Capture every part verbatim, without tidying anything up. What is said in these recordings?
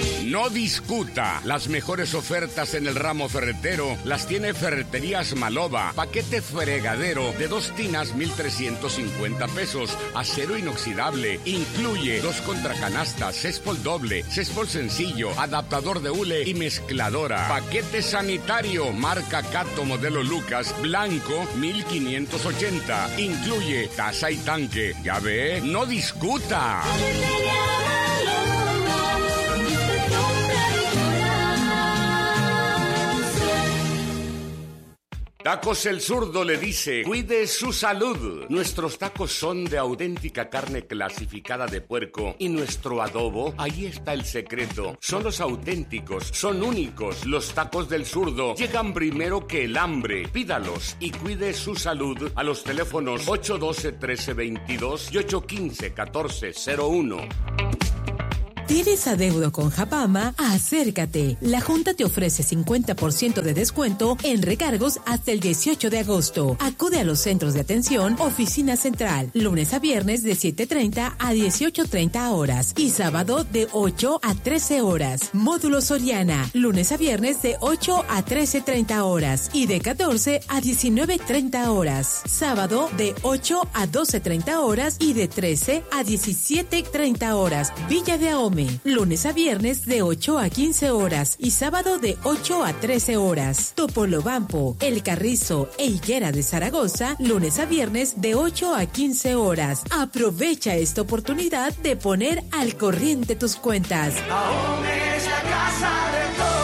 No discuta. Las mejores ofertas en el ramo ferretero las tiene Ferreterías Maloba. Paquete fregadero de dos tinas, mil trescientos cincuenta pesos. Acero inoxidable. Incluye dos contracanastas, céspol doble, céspol sencillo, adaptador de hule y mezcladora. Paquete sanitario, marca Cato, modelo Lucas, blanco, mil quinientos ochenta. Incluye taza y tanque. Ya ve, no discuta. Tacos El Zurdo le dice, cuide su salud. Nuestros tacos son de auténtica carne clasificada de puerco y nuestro adobo, ahí está el secreto. Son los auténticos, son únicos. Los tacos del Zurdo llegan primero que el hambre. Pídalos y cuide su salud a los teléfonos ocho uno dos, uno tres dos dos y ocho uno cinco, uno cuatro cero uno. ¿Tienes adeudo con Japama? Acércate. La Junta te ofrece cincuenta por ciento de descuento en recargos hasta el dieciocho de agosto. Acude a los centros de atención, oficina central, lunes a viernes de siete treinta a dieciocho treinta horas y sábado de ocho a trece horas. Módulo Soriana, lunes a viernes de ocho a trece treinta horas y de catorce a diecinueve treinta horas. Sábado de ocho a doce treinta horas y de trece a diecisiete treinta horas. Villa de Ahome, lunes a viernes de ocho a quince horas y sábado de ocho a trece horas. Topolobampo, El Carrizo e Higuera de Zaragoza, lunes a viernes de ocho a quince horas. Aprovecha esta oportunidad de poner al corriente tus cuentas. Ahome es la casa de todos.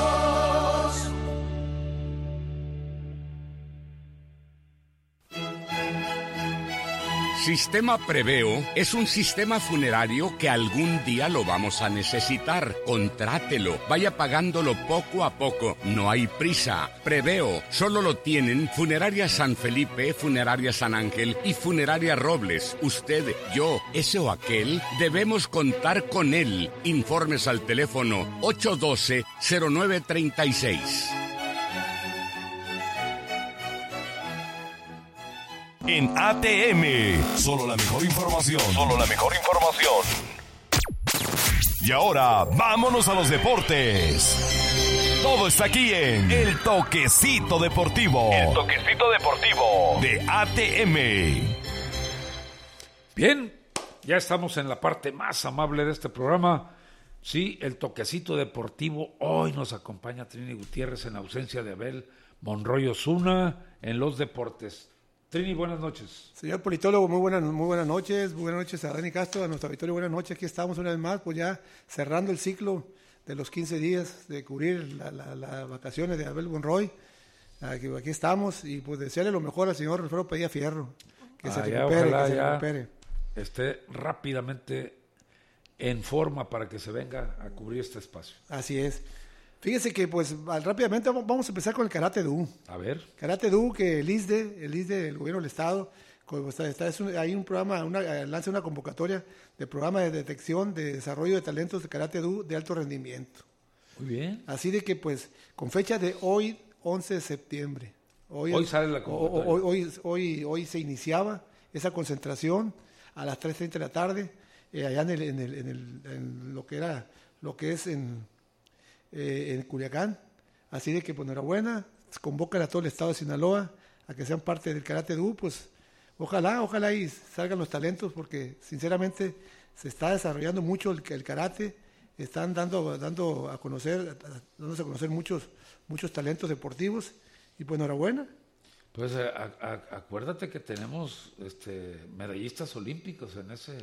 Sistema Preveo es un sistema funerario que algún día lo vamos a necesitar. Contrátelo, vaya pagándolo poco a poco, no hay prisa. Preveo solo lo tienen Funeraria San Felipe, Funeraria San Ángel y Funeraria Robles. Usted, yo, ese o aquel, debemos contar con él. Informes al teléfono ocho uno dos, cero nueve tres seis. En A T M, solo la mejor información. Solo la mejor información. Y ahora, vámonos a los deportes. Todo está aquí en El Toquecito Deportivo. El Toquecito Deportivo de A T M. Bien, ya estamos en la parte más amable de este programa. Sí, El Toquecito Deportivo. Hoy nos acompaña Trini Gutiérrez en ausencia de Abel Monroy Osuna en los deportes. Trini, buenas noches. Señor politólogo, muy buenas, muy buenas noches. Muy buenas noches a Dani Castro, a nuestro auditorio. Buenas noches. Aquí estamos una vez más, pues ya cerrando el ciclo de los quince días de cubrir las la, la vacaciones de Abel Monroy. Aquí, aquí estamos y pues desearle lo mejor al señor Alfredo Padilla Fierro. Que ah, se ya, recupere, ojalá, que se ya recupere. Esté rápidamente en forma para que se venga a cubrir este espacio. Así es. Fíjese que pues rápidamente vamos a empezar con el Karate Do. A ver. Karate Do, que el I S D E, el I S D E del gobierno del estado, está, está, es un, hay un programa, una, lanza una convocatoria de programa de detección de desarrollo de talentos de Karate Do de alto rendimiento. Muy bien. Así de que pues con fecha de hoy, once de septiembre. Hoy, hoy sale la convocatoria. Hoy, hoy, hoy, hoy se iniciaba esa concentración a las tres treinta de la tarde, eh, allá en, el, en, el, en, el, en lo que era, lo que es en... Eh, en Culiacán, así de que pues enhorabuena, convocan a todo el estado de Sinaloa a que sean parte del Karate Do, pues ojalá, ojalá y salgan los talentos, porque sinceramente se está desarrollando mucho el, el karate, están dando, dando a conocer, dándose a conocer muchos, muchos talentos deportivos, y pues enhorabuena. Pues a, a, acuérdate que tenemos este medallistas olímpicos en ese,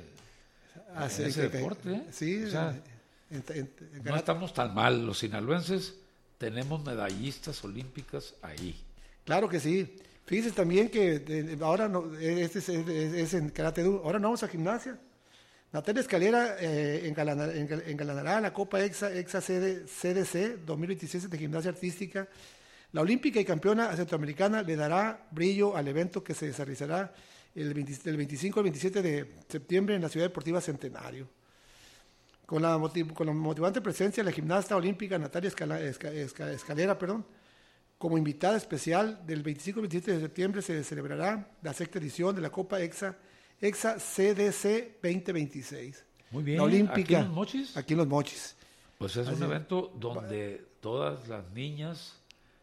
ah, en sí, ese que, deporte, ¿eh? Sí, o sea, En, en, en no estamos tan mal, los sinaloenses tenemos medallistas olímpicas ahí. Claro que sí. Fíjense también que de, ahora no, este es, es, es en Karate Do, ahora no vamos a gimnasia. Natalia Escalera eh, engalanará, engalanará la Copa Exa, Exa C D C dos mil veintiséis de gimnasia artística. La olímpica y campeona centroamericana le dará brillo al evento que se desarrollará el, veinte, el veinticinco al veintisiete de septiembre en la Ciudad Deportiva Centenario. Con la, motiv- con la motivante presencia de la gimnasta olímpica Natalia Escala- Esca- Esca- Escalera, perdón, como invitada especial del veinticinco al veintisiete de septiembre se celebrará la sexta edición de la Copa Exa, Exa C D C veinte veintiséis. Muy bien. La olímpica. ¿Aquí en Los Mochis? Aquí en Los Mochis. Pues es Así un evento donde todas las niñas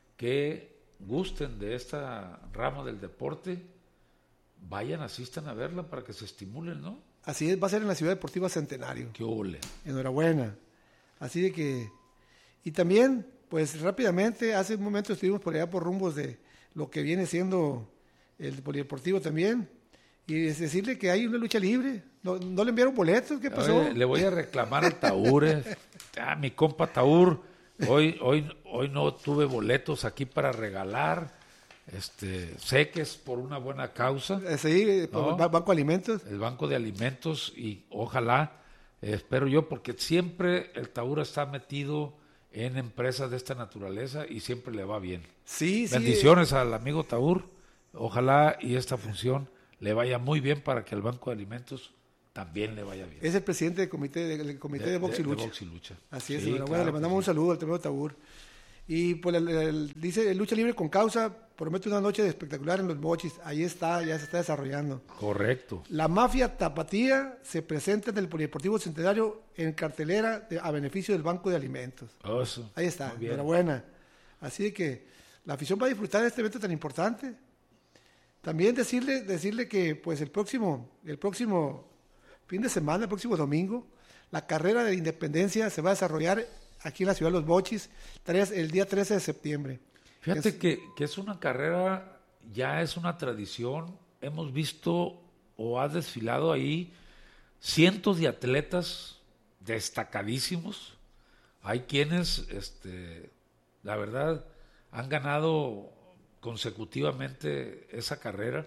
que gusten de esta rama del deporte vayan, asistan a verla para que se estimulen, ¿no? Así es, va a ser en la Ciudad Deportiva Centenario. ¡Qué ole! Enhorabuena. Así de que... Y también, pues rápidamente, hace un momento estuvimos por allá por rumbos de lo que viene siendo el polideportivo también. Y es decirle que hay una lucha libre. ¿No, no le enviaron boletos? ¿Qué pasó? Oye, le voy a reclamar al Taur. eh. Ah, mi compa Taur, hoy, hoy, hoy no tuve boletos aquí para regalar. Este, sé que es por una buena causa. Eh, Sí, por ¿no? el Ba- Banco de Alimentos. El Banco de Alimentos, y ojalá, eh, espero yo, porque siempre el Taur está metido en empresas de esta naturaleza y siempre le va bien. Sí, sí. Bendiciones al amigo Taur, ojalá y esta función le vaya muy bien para que al Banco de Alimentos también le vaya bien. Es el presidente del comité de, del comité de, box y lucha. box y lucha. Así es, Sí, enhorabuena, claro le que mandamos sí. un saludo al tremendo Taur. Y pues el- el- dice lucha libre con causa, promete una noche espectacular en los bochis. Ahí está, ya se está desarrollando. Correcto. La mafia tapatía se presenta en el Polideportivo Centenario en cartelera de- a beneficio del Banco de Alimentos. Eso. Ahí está, Muy bien. enhorabuena. Así de que la afición va a disfrutar de este evento tan importante. También decirle, decirle que pues el próximo, el próximo fin de semana, el próximo domingo, la carrera de independencia se va a desarrollar aquí en la ciudad de Los Bochis, tres- el día trece de septiembre. Fíjate Es- que, que es una carrera, ya es una tradición. Hemos visto o ha desfilado ahí cientos de atletas destacadísimos. Hay quienes, este, la verdad, han ganado consecutivamente esa carrera.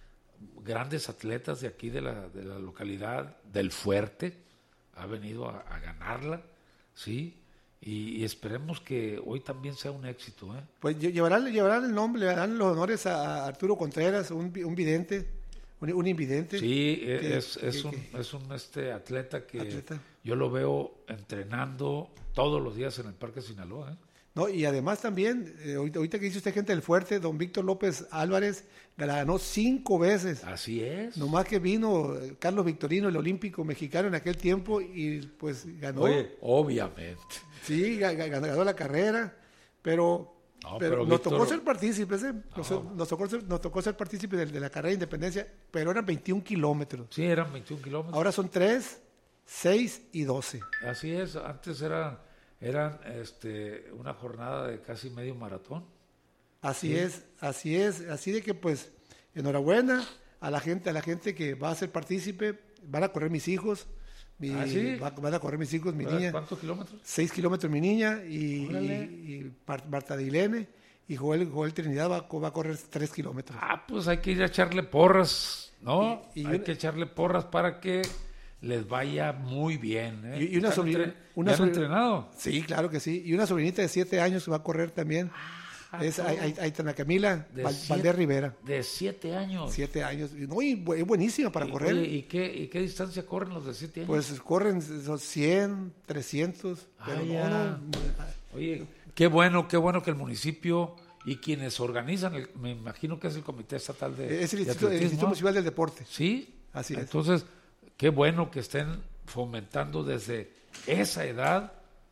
Grandes atletas de aquí de la, de la localidad, del Fuerte, ha venido a, a ganarla, ¿sí? Y, y esperemos que hoy también sea un éxito, ¿eh? Pues lle- llevarán, llevarán el nombre, le darán los honores a Arturo Contreras, un, vi- un vidente, un, un invidente. Sí, e- que- es, es que- un, que- es un este atleta que Atleta. yo lo veo entrenando todos los días en el Parque Sinaloa, ¿eh? No, y además también, eh, ahorita, ahorita que dice usted gente del Fuerte, don Víctor López Álvarez la ganó cinco veces. Así es. Nomás que vino eh, Carlos Victorino, el olímpico mexicano en aquel tiempo, y pues ganó. Oye, obviamente. Sí, ga- ga- ganó, ganó la carrera, pero, No, pero pero nos Víctor- tocó ser partícipes, ¿eh? Nos, nos tocó ser, nos tocó ser partícipes de, de la carrera de independencia, pero eran veintiún kilómetros. Sí, eran veintiún kilómetros. Ahora son tres, seis y doce. Así es, antes eran, eran este, una jornada de casi medio maratón. Así Sí. es, así es, así de que pues enhorabuena a la gente, a la gente que va a ser partícipe, van a correr mis hijos, mi, ¿Ah, sí? va- van a correr mis hijos, mi ¿Verdad? niña, ¿Cuántos kilómetros? seis kilómetros mi niña y, Órale. y- y Mar- Marta Dilene y Joel, Joel Trinidad va, a co- va a correr tres kilómetros. Ah, pues hay que ir a echarle porras, ¿no? Y- y hay una- que echarle porras para que les vaya muy bien, ¿eh? Y- y una ¿Ya han sobrina- entre- una ¿ya han sobrina- entrenado? Sí, claro que sí, y una sobrinita de siete años va a correr también, es todo. Ai- Ai- Aitana Camila De Val- siete- Valdés Rivera, De siete años. siete años, y, no, y bu- es buenísima para Y- correr. oye, ¿y qué, ¿y qué distancia corren los de siete años? Pues corren esos cien, trescientos, Ah, pero no, ya. no, Oye, qué bueno, qué bueno que el municipio y quienes organizan, el- me imagino que es el Comité Estatal de, es el de Instituto, el Atletismo, Instituto ¿no? Municipal del Deporte. Sí, Así es. Entonces, qué bueno que estén fomentando desde esa edad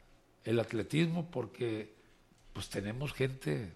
el atletismo, porque pues tenemos gente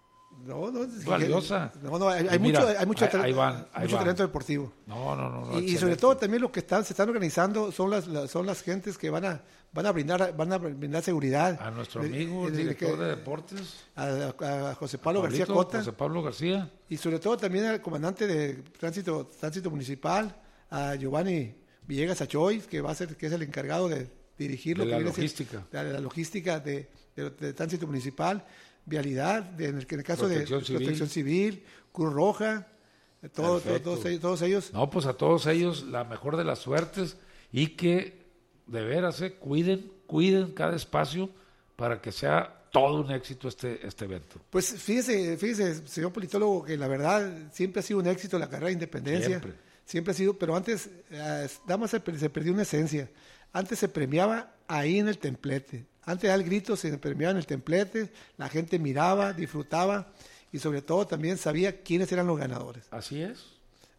No, no, es que- valiosa. No, no, hay, hay Y mira, mucho, hay mucho, ahí- tal- ahí van, ahí mucho van. talento deportivo. No, no, no. no, Y, y sobre excelente. todo también lo que están, se están organizando son las, las- son las gentes que van a van a brindar van a brindar seguridad A nuestro De- amigo, de- el director que- de deportes, a, a José Pablo García Pablito, Cota José Pablo García. y sobre todo también al comandante de tránsito tránsito municipal, a Giovanni Villegas Achoy, que va a ser que es el encargado de dirigir lo De que la viene a ser- logística. de la logística de, de- de tránsito municipal, vialidad, de- en, el, en el caso Protección de civil. protección civil, Cruz Roja, de todo- todo- Perfecto. todos, ellos- todos ellos. No, pues a todos ellos la mejor de las suertes y que de veras eh, cuiden, cuiden cada espacio para que sea todo un éxito este, este evento. Pues fíjese, fíjese, señor politólogo, que la verdad siempre ha sido un éxito la carrera de independencia. Siempre. Siempre ha sido, pero antes, eh, nada más se, per- se perdió una esencia. Antes se premiaba ahí en el templete. Antes al grito se premiaba en el templete, la gente miraba, disfrutaba y sobre todo también sabía quiénes eran los ganadores. Así es.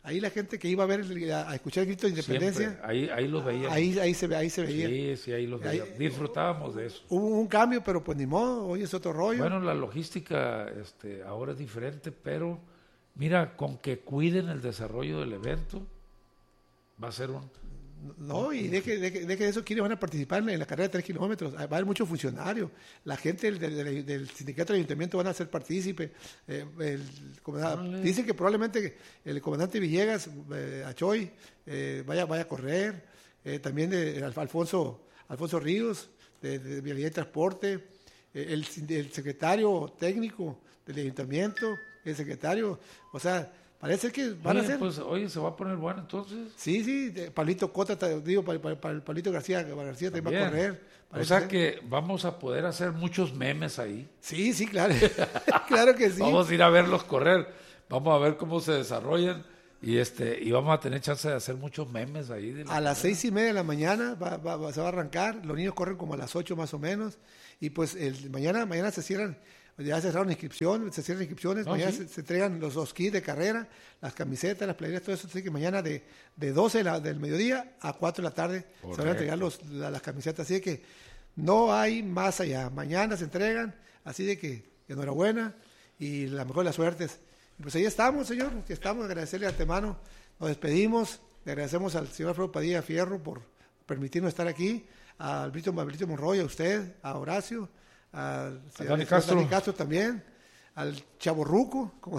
ahí la gente que iba a ver, a, a escuchar el grito de independencia, Siempre. ahí ahí los veía. Ahí, ahí, se, ahí se veía. Sí, sí, ahí los veía. Ahí, disfrutábamos de eso. Hubo un cambio, pero pues ni modo, hoy es otro rollo. Bueno, la logística este, ahora es diferente, pero mira, con que cuiden el desarrollo del evento, va a ser un... No, y de que, de, que, de que esos quienes van a participar en la carrera de tres kilómetros, va a haber muchos funcionarios, la gente del, del, del sindicato del ayuntamiento van a ser partícipes, eh, el, el, dicen que probablemente el comandante Villegas, eh, Achoy, eh, vaya, vaya a correr, eh, también de, de Alfonso, Alfonso Ríos, de, de Vialidad y Transporte, eh, el, el secretario técnico del ayuntamiento, el secretario, o sea... Parece que van oye, a ser. Pues, oye, se va a poner bueno entonces. Sí, sí, de Pablito Cota, te digo, para, para, para el Pablito García, García también va a correr. O sea ser. Que vamos a poder hacer muchos memes ahí. Sí, sí, claro. Claro que sí. Vamos a ir a verlos correr, vamos a ver cómo se desarrollan y este y vamos a tener chance de hacer muchos memes ahí. De a las seis y media de la mañana va, va, va, se va a arrancar, los niños corren como a las ocho más o menos, y pues el, mañana, mañana se cierran. Ya se cerraron inscripciones, se cierran inscripciones, no, mañana ¿sí? se, se entregan los dos kits de carrera, las camisetas, las playeras, todo eso, así que mañana de, de doce de la, del mediodía a cuatro de la tarde Correcto. Se van a entregar los, la, las camisetas, así que no hay más allá, mañana se entregan, así de que enhorabuena y la mejor de las suertes. Y pues ahí estamos, señor, que estamos, agradecerle de antemano, nos despedimos, le agradecemos al señor Alfredo Padilla Fierro por permitirnos estar aquí, a Alberto Monroy, a usted, a Horacio, al señor Dani Castro. Dani Castro también, al Chaborruco, como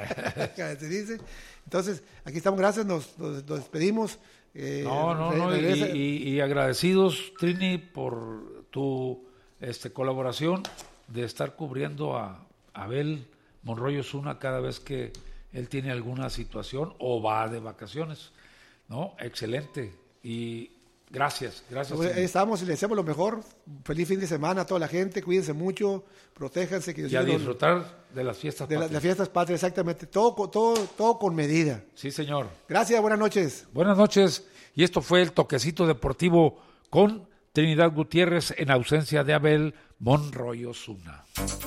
se dice. Entonces, aquí estamos, gracias, nos, nos, nos despedimos. Eh, no, no, no, y, y, y agradecidos, Trini, por tu este, colaboración de estar cubriendo a Abel Monroy Osuna cada vez que él tiene alguna situación o va de vacaciones, ¿no? Excelente, y gracias, gracias. Pues, estamos y le deseamos lo mejor. Feliz fin de semana a toda la gente. Cuídense mucho, protéjanse. Que y a disfrutar lo, de las fiestas de patrias. De las fiestas patrias, exactamente. Todo, todo, todo con medida. Sí, señor. Gracias, buenas noches. Buenas noches. Y esto fue el Toquecito Deportivo con Trinidad Gutiérrez en ausencia de Abel Monroy Osuna.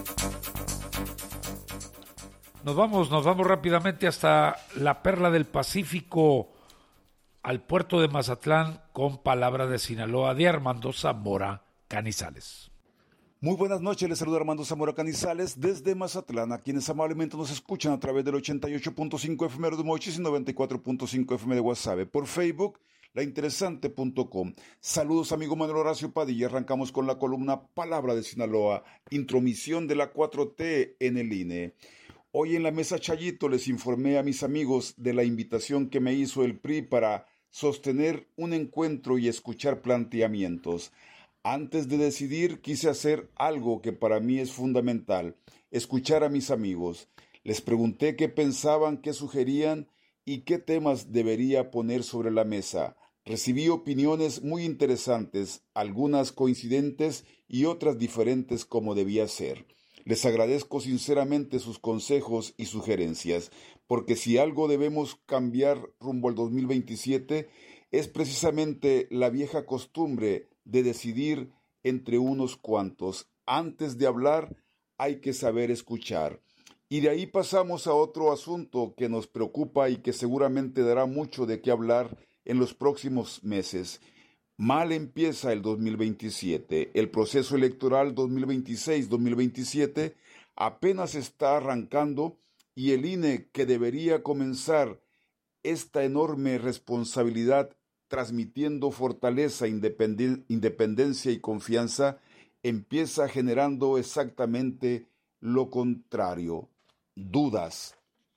Nos vamos, nos vamos rápidamente hasta la Perla del Pacífico, al puerto de Mazatlán, con palabra de Sinaloa de Armando Zamora Canizales. Muy buenas noches, les saluda Armando Zamora Canizales desde Mazatlán, a quienes amablemente nos escuchan a través del ochenta y ocho punto cinco F M de Mochis y noventa y cuatro punto cinco F M de Guasave, por Facebook, lainteresante punto com. Saludos, amigo Manuel Horacio Padilla. Arrancamos con la columna Palabra de Sinaloa, intromisión de la cuatro T en el I N E. Hoy en la mesa Chayito les informé a mis amigos de la invitación que me hizo el P R I para sostener un encuentro y escuchar planteamientos. Antes de decidir, quise hacer algo que para mí es fundamental, escuchar a mis amigos. Les pregunté qué pensaban, qué sugerían y qué temas debería poner sobre la mesa. Recibí opiniones muy interesantes, algunas coincidentes y otras diferentes como debía ser. Les agradezco sinceramente sus consejos y sugerencias, porque si algo debemos cambiar rumbo al dos mil veintisiete es precisamente la vieja costumbre de decidir entre unos cuantos. Antes de hablar hay que saber escuchar. Y de ahí pasamos a otro asunto que nos preocupa y que seguramente dará mucho de qué hablar en los próximos meses. Mal empieza el dos mil veintisiete. El proceso electoral dos mil veintiséis dos mil veintisiete apenas está arrancando y el I N E, que debería comenzar esta enorme responsabilidad transmitiendo fortaleza, independen- independencia y confianza, empieza generando exactamente lo contrario, dudas.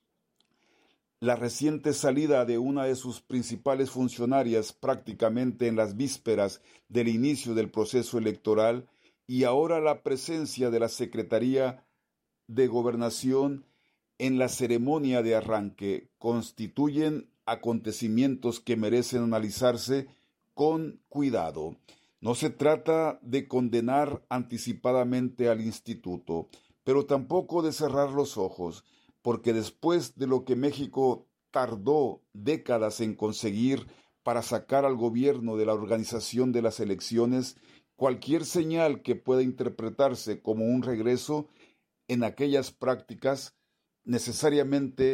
La reciente salida de una de sus principales funcionarias prácticamente en las vísperas del inicio del proceso electoral y ahora la presencia de la Secretaría de Gobernación en la ceremonia de arranque constituyen acontecimientos que merecen analizarse con cuidado. No se trata de condenar anticipadamente al instituto, pero tampoco de cerrar los ojos, porque después de lo que México tardó décadas en conseguir para sacar al gobierno de la organización de las elecciones, cualquier señal que pueda interpretarse como un regreso en aquellas prácticas necesariamente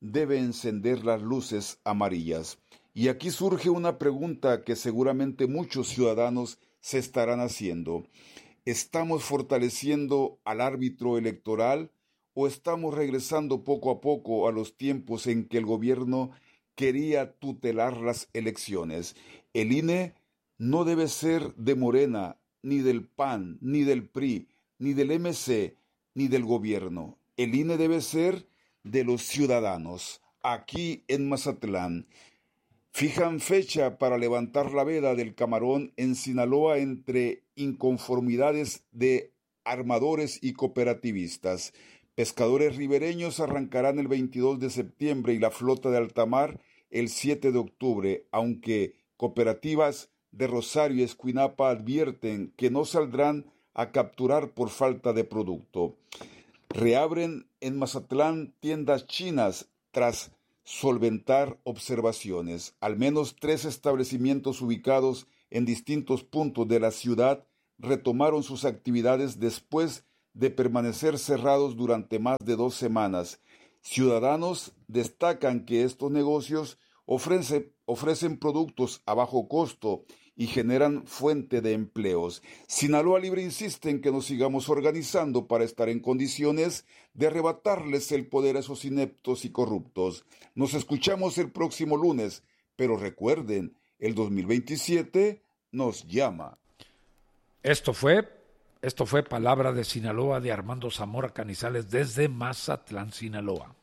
debe encender las luces amarillas. Y aquí surge una pregunta que seguramente muchos ciudadanos se estarán haciendo. ¿Estamos fortaleciendo al árbitro electoral o estamos regresando poco a poco a los tiempos en que el gobierno quería tutelar las elecciones? El I N E no debe ser de Morena, ni del P A N, ni del P R I, ni del M C, ni del gobierno. El I N E debe ser de los ciudadanos. Aquí en Mazatlán fijan fecha para levantar la veda del camarón en Sinaloa entre inconformidades de armadores y cooperativistas. Pescadores ribereños arrancarán el veintidós de septiembre y la flota de alta mar el siete de octubre, aunque cooperativas de Rosario y Escuinapa advierten que no saldrán a capturar por falta de producto. Reabren en Mazatlán tiendas chinas tras solventar observaciones. Al menos tres establecimientos ubicados en distintos puntos de la ciudad retomaron sus actividades después de permanecer cerrados durante más de dos semanas. Ciudadanos destacan que estos negocios ofrece, ofrecen productos a bajo costo y generan fuente de empleos. Sinaloa Libre insiste en que nos sigamos organizando para estar en condiciones de arrebatarles el poder a esos ineptos y corruptos. Nos escuchamos el próximo lunes, pero recuerden, el dos mil veintisiete nos llama. Esto fue, esto fue Palabra de Sinaloa de Armando Zamora Canizales desde Mazatlán, Sinaloa.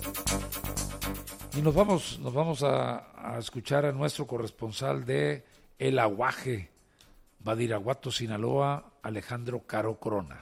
Y nos vamos, nos vamos a, a escuchar a nuestro corresponsal de El Aguaje, Badiraguato, Sinaloa, Alejandro Caro Corona.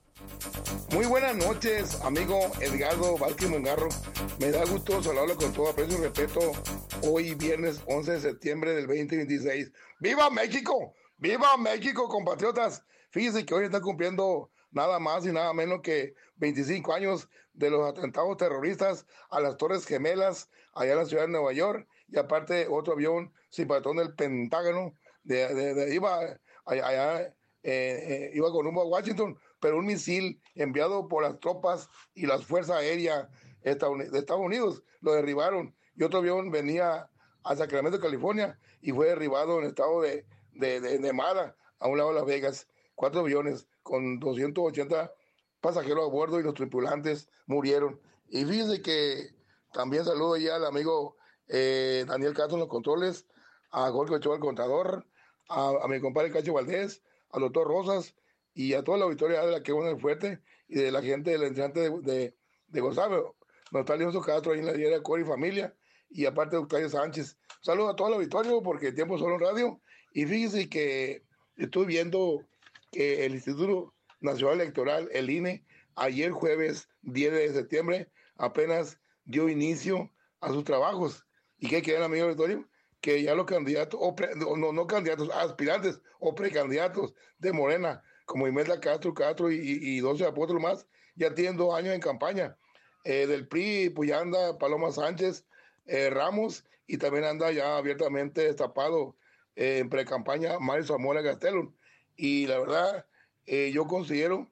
Muy buenas noches, amigo Edgardo Vázquez Mongarro. Me da gusto saludarlo con todo aprecio y respeto hoy viernes once de septiembre del veinte veintiséis. ¡Viva México! ¡Viva México, compatriotas! Fíjense que hoy está cumpliendo nada más y nada menos que veinticinco años de los atentados terroristas a las Torres Gemelas allá en la ciudad de Nueva York, y aparte otro avión sin patrón del Pentágono de, de, de, iba allá, allá eh, eh, iba con rumbo a Washington, pero un misil enviado por las tropas y las fuerzas aéreas de Estados Unidos lo derribaron, y otro avión venía a Sacramento, California, y fue derribado en el estado de, de, de Nevada, a un lado de Las Vegas. Cuatro aviones con doscientos ochenta pasajeros a bordo y los tripulantes murieron. Y fíjense que también saludo ya al amigo eh, Daniel Castro en los controles, a Jorge Ochoa el contador, a, a mi compadre Cacho Valdés, al doctor Rosas y a toda la auditoría de la que van el fuerte y de la gente del entrante de, de, de González. No está Leonzo Castro ahí en la diaria Cori Familia, y aparte de Octavio Sánchez. Saludo a todo el auditorio porque el tiempo solo en radio. Y fíjense que estoy viendo que el Instituto Nacional Electoral, el I N E, ayer jueves diez de septiembre apenas dio inicio a sus trabajos. ¿Y qué quieren, amigo auditorio? Que ya los candidatos, o pre, no, no candidatos, aspirantes o precandidatos de Morena, como Imelda Castro, Castro y, y doce apóstoles más, ya tienen dos años en campaña. Eh, del P R I, pues ya anda Paloma Sánchez eh, Ramos, y también anda ya abiertamente destapado eh, en pre-campaña Mario Zamora Gastelum. Y la verdad, eh, yo considero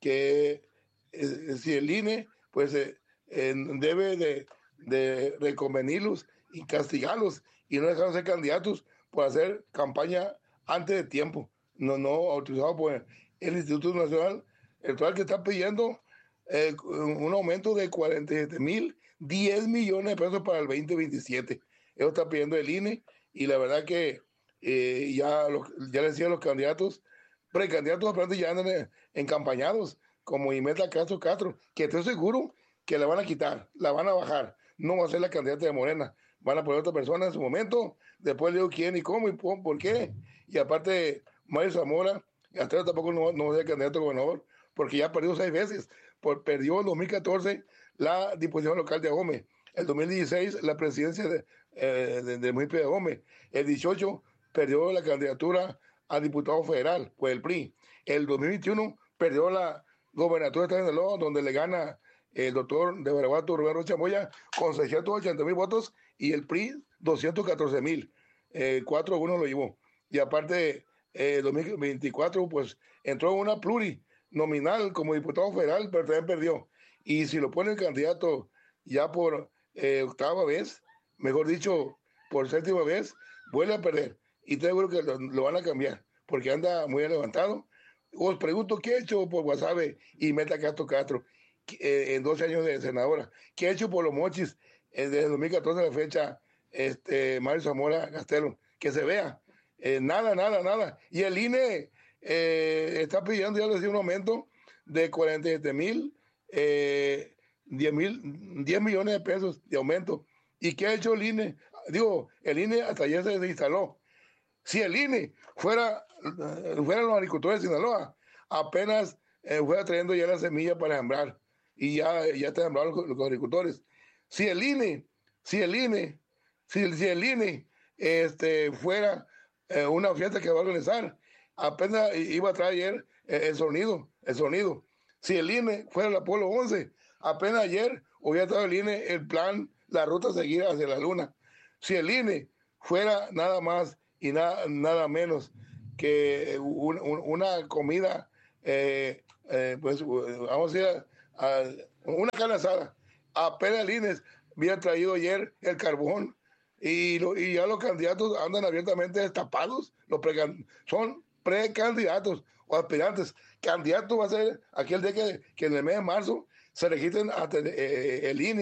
que eh, si el I N E, pues eh, eh, debe de, de reconvenirlos y castigarlos y no dejar de ser candidatos por hacer campaña antes de tiempo, no, no autorizado por el Instituto Nacional Electoral, que está pidiendo eh, un aumento de cuarenta y siete mil, diez millones de pesos para el veinte veintisiete. Eso está pidiendo el I N E, y la verdad que eh, ya, los, ya les decía, los candidatos, precandidatos aparte ya andan encampañados, como Imelda Castro Castro, que estoy seguro que la van a quitar, la van a bajar, no va a ser la candidata de Morena, van a poner otra persona en su momento, después le digo quién y cómo y por qué. Y aparte, Mario Zamora Gastelum tampoco no, no va a ser candidato a gobernador, porque ya perdió seis veces. Por, perdió en dos mil catorce la Diputación Local de Ahome, el dos mil dieciséis la presidencia de, eh, de, del municipio de Ahome, el dieciocho perdió la candidatura a diputado federal por el P R I, el dos mil veintiuno perdió la gobernatura de Sinaloa, donde le gana el doctor de Badiraguato Rubén Rocha Moya con seiscientos ochenta mil votos, y el P R I doscientos catorce mil, eh, cuatro a uno lo llevó. Y aparte, eh, dos mil veinticuatro pues entró en una plurinominal como diputado federal, pero también perdió. Y si lo pone el candidato ya por eh, octava vez, mejor dicho, por séptima vez, vuelve a perder. Y te seguro que lo, lo van a cambiar, porque anda muy levantado. Os pregunto, ¿qué ha hecho por Guasave y Meta Castro Castro eh, en doce años de senadora? ¿Qué ha hecho por los Mochis eh, desde dos mil catorce a la fecha este, Mario Zamora Castelo? Que se vea. Eh, nada, nada, nada. Y el I N E eh, está pidiendo, ya les di un aumento de cuarenta y siete mil, eh, diez millones de pesos de aumento. ¿Y qué ha hecho el I N E? Digo, el I N E hasta ayer se instaló. Si el I N E fuera, fueran los agricultores de Sinaloa, apenas eh, fuera trayendo ya la semilla para sembrar y ya, ya está sembrado los, los agricultores. Si el I N E, si el I N E, si, si el I N E este, fuera eh, una fiesta que va a organizar, apenas iba a traer eh, el sonido, el sonido. Si el I N E fuera el Apolo once, apenas ayer hubiera estado el I N E el plan, la ruta seguida hacia la luna. Si el I N E fuera nada más y nada, nada menos que un, un, una comida, eh, eh, pues vamos a ir a, a una carne asada, apenas el I N E había traído ayer el carbón y, lo, y ya los candidatos andan abiertamente destapados, los pre, son precandidatos o aspirantes. Candidato va a ser aquel día que, que en el mes de marzo se registren ante eh, el I N E